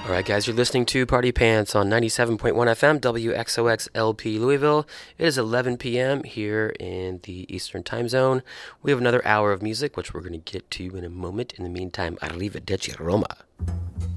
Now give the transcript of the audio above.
All right, guys, you're listening to Party Pants on 97.1 FM, WXOX LP Louisville. It is 11 p.m. here in the Eastern Time Zone. We have another hour of music, which we're going to get to in a moment. In the meantime, Arrivederci Roma.